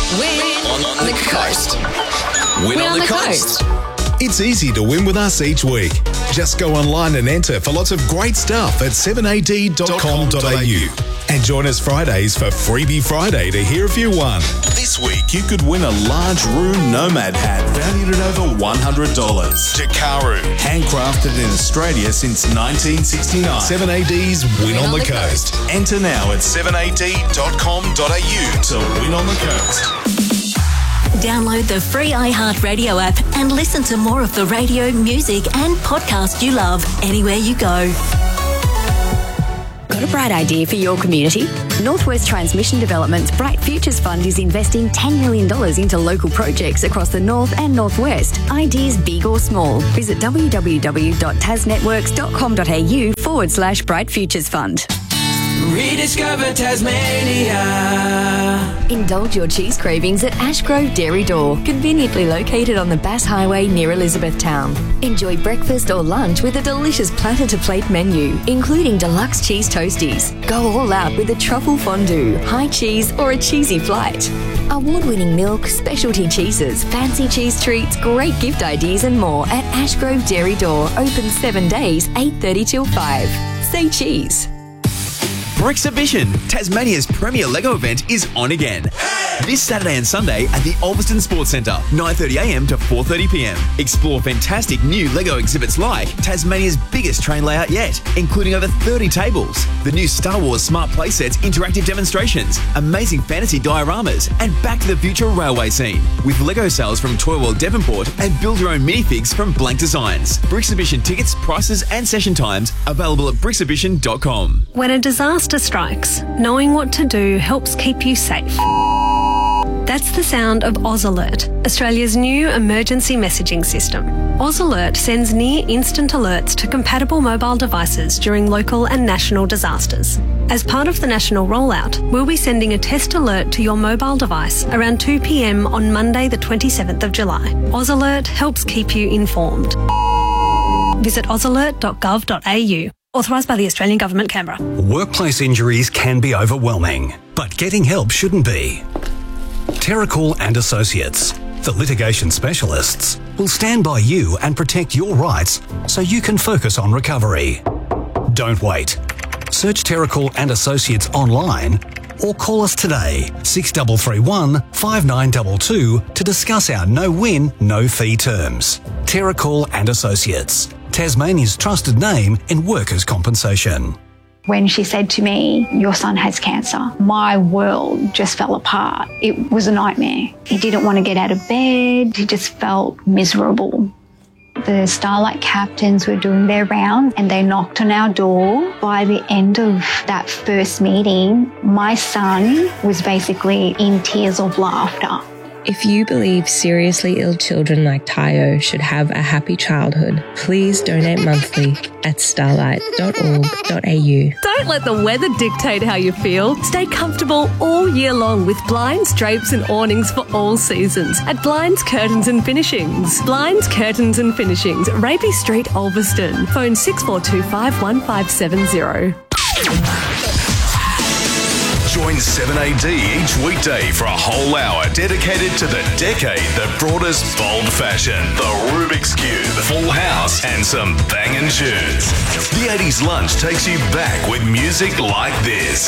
Win on the coast. Win on the coast. It's easy to win with us each week. Just go online and enter for lots of great stuff at 7ad.com.au. And join us Fridays for Freebie Friday to hear if you won. This week, you could win a large room Nomad hat valued at over $100. Takaru, handcrafted in Australia since 1969. 7AD's Win on the Coast. Enter now at 7ad.com.au to win on the coast. Download the free iHeartRadio app and listen to more of the radio, music and podcast you love anywhere you go. Got a bright idea for your community? Northwest Transmission Development's Bright Futures Fund is investing $10 million into local projects across the north and northwest. Ideas big or small. Visit www.tasnetworks.com.au/Bright Futures Fund. Rediscover Tasmania. Indulge your cheese cravings at Ashgrove Dairy Door, conveniently located on the Bass Highway near Elizabethtown. Enjoy breakfast or lunch with a delicious platter-to-plate menu, including deluxe cheese toasties. Go all out with a truffle fondue, high cheese or a cheesy flight. Award-winning milk, specialty cheeses, fancy cheese treats, great gift ideas and more at Ashgrove Dairy Door. Open 7 days, 8:30 till 5. Say cheese. Brixhibition, Tasmania's premier Lego event, is on again. This Saturday and Sunday at the Ulverston Sports Centre, 9:30am to 4:30pm. Explore fantastic new Lego exhibits like Tasmania's biggest train layout yet, including over 30 tables, the new Star Wars Smart Playsets interactive demonstrations, amazing fantasy dioramas, and Back to the Future railway scene, with Lego sales from Toy World Devonport and build your own minifigs from Blank Designs. Brixhibition tickets, prices and session times available at brixhibition.com. When a disaster strikes, knowing what to do helps keep you safe. That's the sound of Oz Alert, Australia's new emergency messaging system. Oz Alert sends near instant alerts to compatible mobile devices during local and national disasters. As part of the national rollout, we'll be sending a test alert to your mobile device around 2pm on Monday the 27th of July. Oz Alert helps keep you informed. Visit ozalert.gov.au. Authorised by the Australian Government, Canberra. Workplace injuries can be overwhelming, but getting help shouldn't be. Terracall and Associates, the litigation specialists, will stand by you and protect your rights so you can focus on recovery. Don't wait. Search Terracall and Associates online or call us today, 6331 5922, to discuss our no-win, no-fee terms. Terracall and Associates, Tasmania's trusted name in workers' compensation. When she said to me, "Your son has cancer," my world just fell apart. It was a nightmare. He didn't want to get out of bed. He just felt miserable. The Starlight captains were doing their rounds and they knocked on our door. By the end of that first meeting, my son was basically in tears of laughter. If you believe seriously ill children like Tayo should have a happy childhood, please donate monthly at starlight.org.au. Don't let the weather dictate how you feel. Stay comfortable all year long with blinds, drapes and awnings for all seasons at Blinds, Curtains and Finishings. Blinds, Curtains and Finishings, Rapey Street, Ulverston. Phone 6425 1570. Join 7AD each weekday for a whole hour dedicated to the decade that brought us bold fashion, the Rubik's Cube, Full House, and some banging tunes. The 80s lunch takes you back with music like this.